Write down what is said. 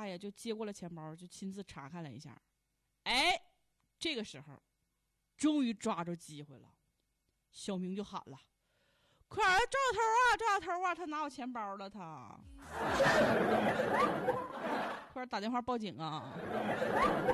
大爷就接过了钱包，就亲自查看了一下。哎，这个时候终于抓住机会了，小明就喊了：“快点，抓小偷啊，抓小偷啊，他拿我钱包了，他快点打电话报警啊！”